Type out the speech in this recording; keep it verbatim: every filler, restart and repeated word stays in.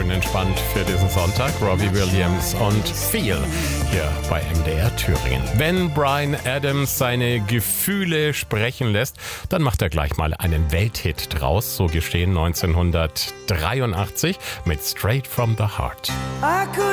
schön entspannt für diesen Sonntag. Robbie Williams und Feel hier bei M D R Thüringen. Wenn Bryan Adams seine Gefühle sprechen lässt, dann macht er gleich mal einen Welthit draus. So geschehen neunzehnhundertdreiundachtzig mit Straight from the Heart.